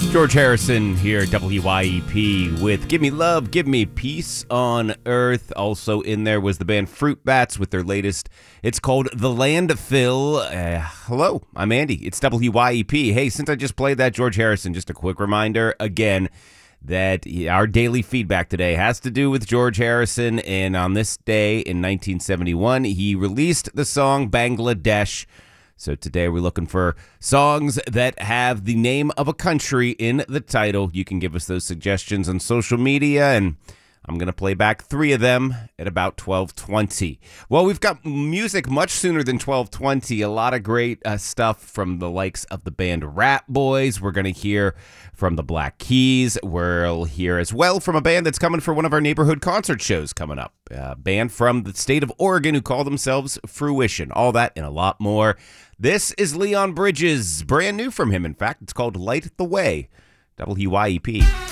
George Harrison here, WYEP, with Give Me Love, Give Me Peace on Earth. Also in there was the band Fruit Bats with their latest. It's called The Landfill. Hello, I'm Andy. It's WYEP. Hey, since I just played that George Harrison, just a quick reminder again that our daily feedback today has to do with George Harrison. And on this day in 1971, he released the song Bangladesh. So today we're looking for songs that have the name of a country in the title. You can give us those suggestions on social media, and I'm going to play back 3 of them at about 12:20. Well, we've got music much sooner than 12:20. A lot of great stuff from the likes of the band Rat Boys. We're going to hear from the Black Keys. We'll hear as well from a band that's coming for one of our neighborhood concert shows coming up. A band from the state of Oregon who call themselves Fruition. All that and a lot more. This is Leon Bridges. Brand new from him, in fact. It's called Light the Way. WYEP.